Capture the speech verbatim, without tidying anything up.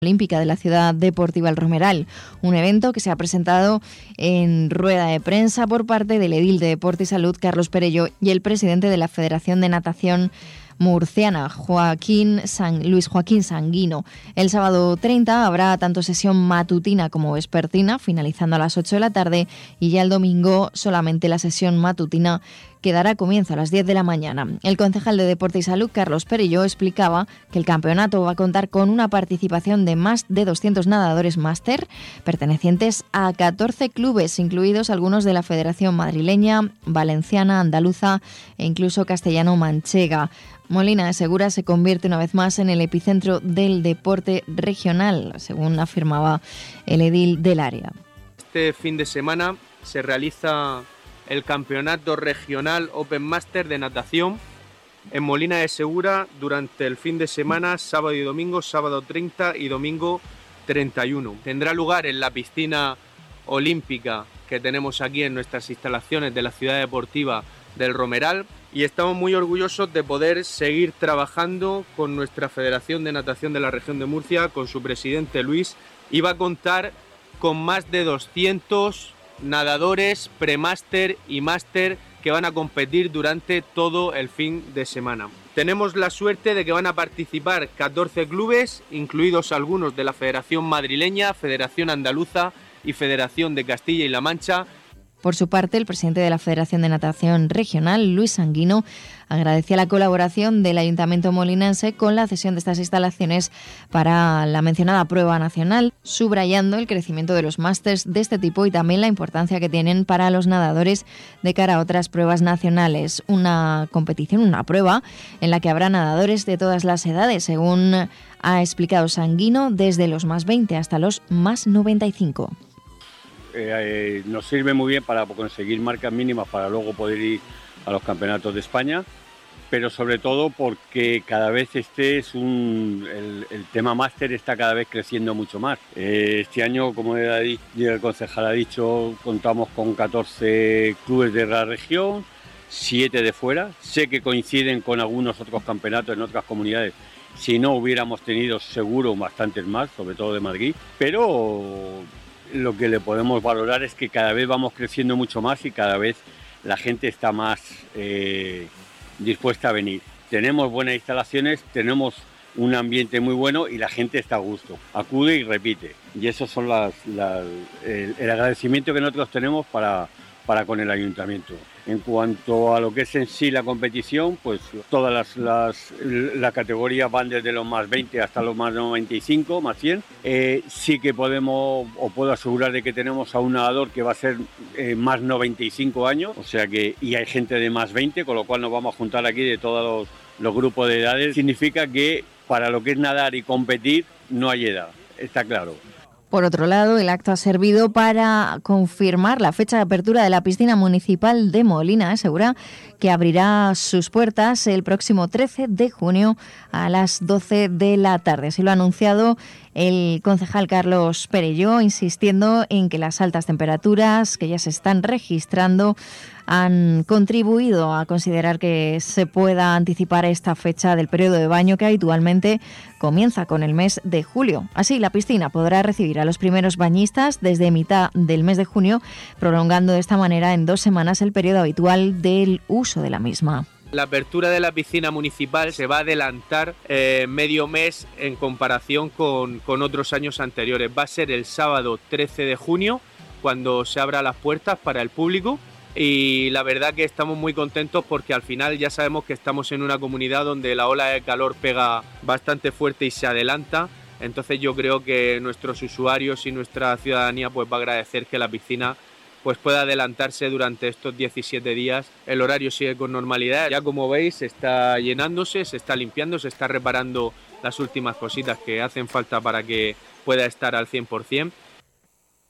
Olímpica de la Ciudad Deportiva El Romeral, un evento que se ha presentado en rueda de prensa por parte del edil de Deporte y Salud, Carlos Perelló, y el presidente de la Federación de Natación Murciana, Joaquín San, Luis Joaquín Sanguino. El sábado treinta habrá tanto sesión matutina como vespertina, finalizando a las ocho de la tarde, y ya el domingo solamente la sesión matutina, que dará comienzo a las diez de la mañana. El concejal de Deporte y Salud, Carlos Perelló, explicaba que el campeonato va a contar con una participación de más de doscientos nadadores máster, pertenecientes a catorce clubes, incluidos algunos de la Federación Madrileña, Valenciana, Andaluza e incluso castellano-manchega. Molina de Segura se convierte una vez más en el epicentro del deporte regional, según afirmaba el edil del área. Este fin de semana se realiza el Campeonato Regional Open Master de Natación en Molina de Segura durante el fin de semana, sábado y domingo, sábado treinta y domingo treinta y uno. Tendrá lugar en la piscina olímpica que tenemos aquí en nuestras instalaciones de la Ciudad Deportiva del Romeral, y estamos muy orgullosos de poder seguir trabajando con nuestra Federación de Natación de la Región de Murcia, con su presidente Luis, y va a contar con más de doscientos nadadores premáster y máster que van a competir durante todo el fin de semana. Tenemos la suerte de que van a participar catorce clubes, incluidos algunos de la Federación Madrileña, Federación Andaluza y Federación de Castilla y La Mancha. Por su parte, el presidente de la Federación de Natación Regional, Luis Sanguino, agradecía la colaboración del Ayuntamiento molinense con la cesión de estas instalaciones para la mencionada prueba nacional, subrayando el crecimiento de los másters de este tipo y también la importancia que tienen para los nadadores de cara a otras pruebas nacionales. Una competición, una prueba en la que habrá nadadores de todas las edades, según ha explicado Sanguino, desde los más veinte hasta los más noventa y cinco. Eh, eh, nos sirve muy bien para conseguir marcas mínimas para luego poder ir a los campeonatos de España, pero sobre todo porque cada vez este es un el, el tema máster está cada vez creciendo mucho más. Eh, este año, como el, el concejal ha dicho, contamos con catorce clubes de la región, siete de fuera. Sé que coinciden con algunos otros campeonatos en otras comunidades. Si no, hubiéramos tenido seguro bastantes más, sobre todo de Madrid, pero lo que le podemos valorar es que cada vez vamos creciendo mucho más y cada vez la gente está más eh, dispuesta a venir. Tenemos buenas instalaciones, tenemos un ambiente muy bueno y la gente está a gusto, acude y repite. Y eso son las, las, el, el agradecimiento que nosotros tenemos para, para con el ayuntamiento. En cuanto a lo que es en sí la competición, pues todas las, las, las categorías van desde los más veinte hasta los más noventa y cinco, más cien. Eh, sí que podemos, o puedo asegurar de que tenemos a un nadador que va a ser eh, más noventa y cinco años, o sea que, y hay gente de más veinte, con lo cual nos vamos a juntar aquí de todos los, los grupos de edades. Significa que para lo que es nadar y competir no hay edad, está claro. Por otro lado, el acto ha servido para confirmar la fecha de apertura de la piscina municipal de Molina de Segura, que abrirá sus puertas el próximo trece de junio a las doce de la tarde. Así lo ha anunciado el concejal Carlos Perelló, insistiendo en que las altas temperaturas que ya se están registrando han contribuido a considerar que se pueda anticipar esta fecha del periodo de baño, que habitualmente comienza con el mes de julio. Así, la piscina podrá recibir a los primeros bañistas desde mitad del mes de junio, prolongando de esta manera en dos semanas el periodo habitual del uso de la misma. La apertura de la piscina municipal se va a adelantar eh, medio mes en comparación con, con otros años anteriores. Va a ser el sábado trece de junio cuando se abran las puertas para el público, y la verdad que estamos muy contentos porque al final ya sabemos que estamos en una comunidad donde la ola de calor pega bastante fuerte y se adelanta. Entonces yo creo que nuestros usuarios y nuestra ciudadanía pues va a agradecer que la piscina pues pueda adelantarse durante estos diecisiete días. El horario sigue con normalidad. Ya como veis, se está llenándose, se está limpiando, se está reparando las últimas cositas que hacen falta para que pueda estar al cien por cien.